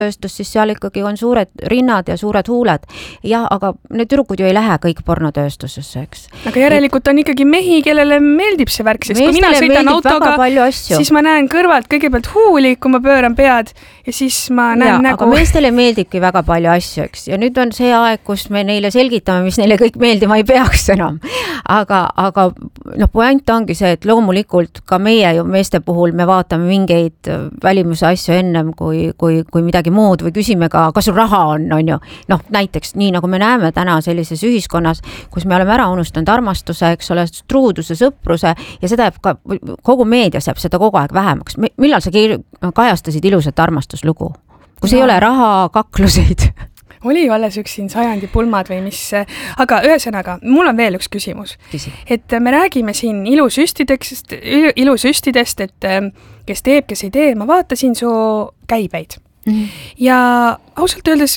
pornotööstus, siis seal ikkagi on suured rinnad ja suured huuled. Ja, aga need tüdrukud ju ei lähe kõik pornotööstusesse, eks. Aga järelikult on ikkagi mehi, kellele meeldib see värk, sest kui mina sõidan autoga, siis ma näen kõrvalt kõigepealt huuli, kui ma pööran pead ja siis ma näen nägu. Aga meestele meeldibki väga palju asju, eks. Ja nüüd on see aeg, kus me neile selgitame, mis neile kõik meeldima ei peaks enam. Aga point ongi see, et loomulikult ka meie ju meeste puhul me vaatame mingeid välimuse asju ennem kui midagi muud või küsime ka, kas sul raha on ju. Näiteks nii, nagu me näeme täna sellises ühiskonnas, kus me oleme ära unustanud armastuse, eks ole, truuduse, sõpruse ja seda jääb ka, kogu meedias jääb seda kogu aeg vähemaks. Millal sa kajastasid ilusat armastuslugu? Kus ei ole raha, kakluseid? Oli ju alles üks siin sajandi pulmad või mis, aga ühesõnaga, mul on veel üks küsimus. Et me räägime siin ilusüstidest, et kes teeb, kes ei tee, ma vaatasin su käibeid. Ja ausalt öeldes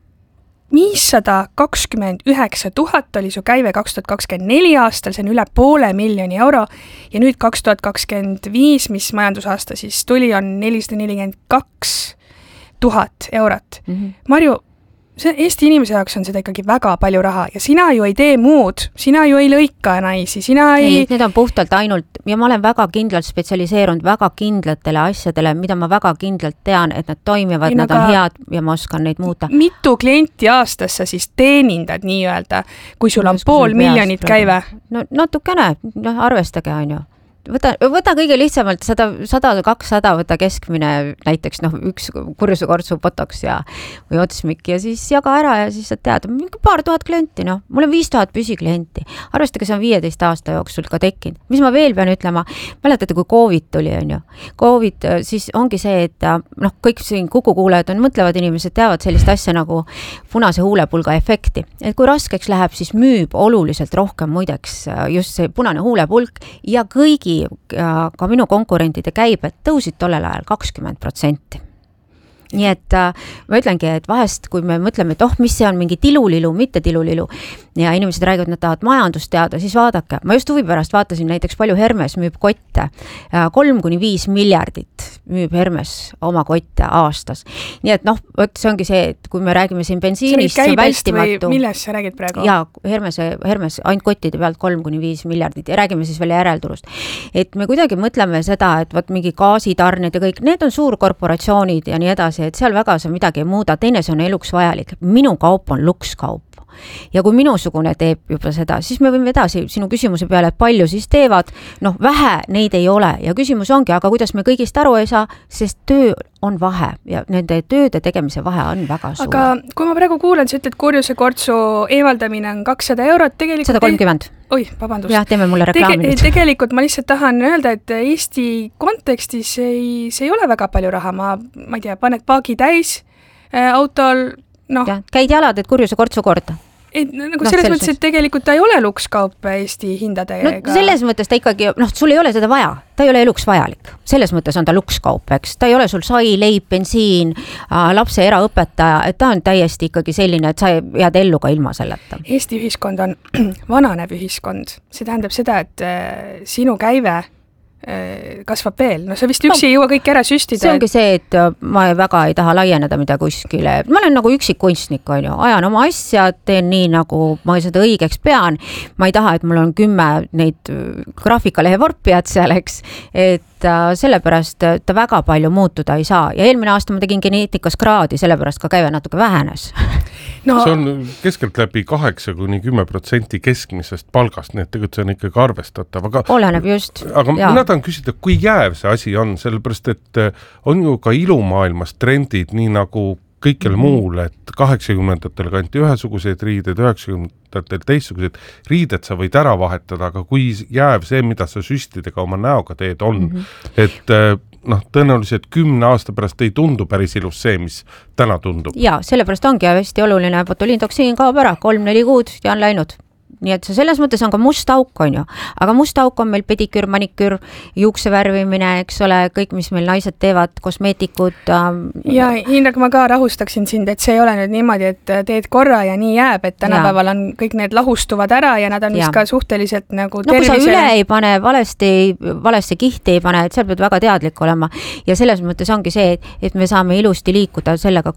529 000 oli su käive 2024 aastal, see on üle €500,000 ja nüüd 2025, mis majandusaasta siis tuli, on 442 000 eurot. Marju, Eesti inimese jaoks on seda ikkagi väga palju raha ja sina ju ei tee muud, sina ju ei lõika naisi, Need on puhtalt ainult, ja ma olen väga kindlalt spetsialiseerunud väga kindlatele asjadele, mida ma väga kindlalt tean, et nad toimivad, nad on head ja ma oskan neid muuta. Mitu klienti aastas sa siis teenindad nii-öelda, kui sul on 500,000 käive? No natukene, arvestage on ju. Võta kõige lihtsamalt 100-200, võta keskmine näiteks üks kurjusekortsu botox või otsmik ja siis jaga ära ja siis sa tead, paar tuhat klienti, mul on 5000 püsiklienti. Arvestage, see on 15 aasta jooksul ka tekkinud. Mis ma veel pean ütlema, mäletate, kui COVID tuli, on ju. COVID, siis ongi see, et kõik siin kukukuulajad mõtlevad inimesed, teavad sellist asja nagu punase huulepulga efekti. Et kui raskeks läheb, siis müüb oluliselt rohkem muideks just see punane huulepulk ja kõigi ka minu konkurentide käibed tõusid tollel ajal 20%. Nii et ma ütlengi, et vahest, kui me mõtleme, et mis see on mingi tilulilu, mitte tilulilu ja inimesed räägivad, nad tahavad majandust teada, siis vaadake. Ma just huvi pärast vaatasin näiteks palju Hermes müüb kotte. 3-5 miljardit müüb Hermes oma kotte aastas. Nii et see ongi see, et kui me räägime siin bensiinist, see on vältimatu. Millest sa räägid praegu? Jaa, Hermes ainult kottide pealt 3-5 miljardit ja räägime siis veel järelturust. Et me kuidagi mõtleme seda, et mingi gaasitarned ja kõik, need on suurkorporatsioonid ja nii edasi, et seal väga sa midagi ei muuda, teine see on eluks vajalik. Minu kaup on lukskaup. Ja kui minusugune teeb juba seda, siis me võime edasi sinu küsimuse peale, et palju siis teevad, vähe neid ei ole ja küsimus ongi, aga kuidas me kõigist aru ei saa, sest töö on vahe ja nende tööde tegemise vahe on väga suur. Aga kui ma praegu kuulen, sa ütled, kurjusekortsu eemaldamine on 200 €, tegelikult 130. Oi, vabandust. Jah, teeme mulle reklaami nüüd. Tegelikult ma lihtsalt tahan öelda, et Eesti kontekstis see ei ole väga palju raha, ma ei tea, paned paagi täis autol, käid jalad, et kurjusekortsu korda. Selles mõttes, et tegelikult ta ei ole lukskaup Eesti hindadega. Selles mõttes ta ikkagi, sul ei ole seda vaja, ta ei ole eluks vajalik. Selles mõttes on ta lukskaup, eks. Ta ei ole sul sai, leib, bensiin, lapse eraõpetaja, et ta on täiesti ikkagi selline, et sa jääd ellu ka ilma selleta. Eesti ühiskond on vananev ühiskond. See tähendab seda, et sinu käive kasvab veel. Sa vist üksi ei jõua kõik ära süstida. See ongi see, et ma väga ei taha laieneda mida kuskile. Ma olen nagu üksik kunstnik, ajan oma asja, teen nii, nagu ma seda õigeks pean. Ma ei taha, et mul on 10 neid graafikalehe vorpijad seal, eks. Et sellepärast ta väga palju muutuda ei saa. Ja eelmine aasta ma tegin geneetikas kraadi, sellepärast ka käive natuke vähenes. See on keskelt läbi 8-10% keskmisest palgast, nii et tegelikult see on ikkagi arvestatav. Oleneb just. Aga mina tahan küsida, kui jääv see asi on, sellepärast et on ju ka ilumaailmas trendid, nii nagu kõikjal muul, et 80-ndatel kanti ühesuguseid riided, 90-ndatel teistsuguseid riided sa võid ära vahetada, aga kui jääv see, mida sa süstidega oma näoga teed, on, et tõenäoliselt 10 aasta pärast ei tundu päris ilus see, mis täna tundub. Ja sellepärast ongi hästi oluline, botuliintoksiin kaob ära, 3-4 kuud ja on läinud. nii et see selles mõttes on ka must auk, on ju. Aga must auk on meil pediküür, maniküür, juukse värvimine, eks ole, kõik, mis meil naised teevad, kosmeetikud. Ja Indrek, ma ka rahustaksin sind, et see ei ole nüüd niimoodi, et teed korra ja nii jääb, et tänapäeval on kõik need lahustuvad ära ja nad on vist ka suhteliselt nagu kui sa üle ei pane, valesti kihti ei pane, et seal pead väga teadlik olema ja selles mõttes ongi see, et me saame ilusti liikuda sellega